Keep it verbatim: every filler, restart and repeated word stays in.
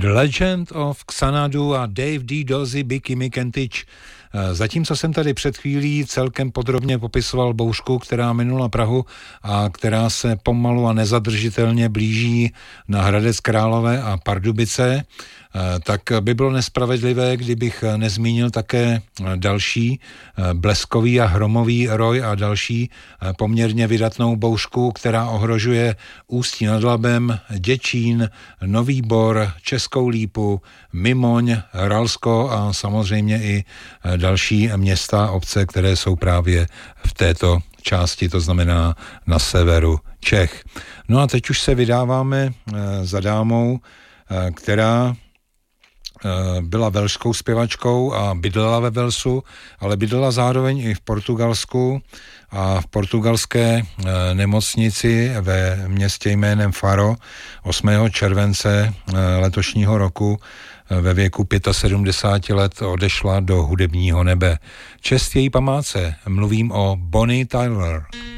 The Legend of Xanadu a Dave D. Dozy, Biky Mikentich. Zatímco jsem tady před chvílí celkem podrobně popisoval bouřku, která minula Prahu a která se pomalu a nezadržitelně blíží na Hradec Králové a Pardubice, tak by bylo nespravedlivé, kdybych nezmínil také další bleskový a hromový roj a další poměrně vydatnou bouřku, která ohrožuje Ústí nad Labem, Děčín, Nový Bor, Českou Lípu, Mimoň, Ralsko a samozřejmě i další města a obce, které jsou právě v této části, to znamená na severu Čech. No a teď už se vydáváme za dámou, která byla velšskou zpěvačkou a bydlela ve Walesu, ale bydlela zároveň i v Portugalsku a v portugalské nemocnici ve městě jménem Faro osmého července letošního roku ve věku sedmdesáti pěti let odešla do hudebního nebe. Čest její památce, mluvím o Bonnie Tyler.